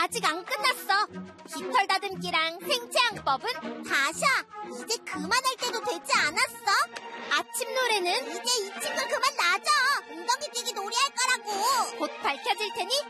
아직 안 끝났어. 깃털 다듬기랑 생체양법은 다샤, 이제 그만할 때도 되지 않았어? 아침 노래는 이제 이 친구 그만 놔줘. 웅덩이 뛰기 놀이할 거라고. 곧 밝혀질 테니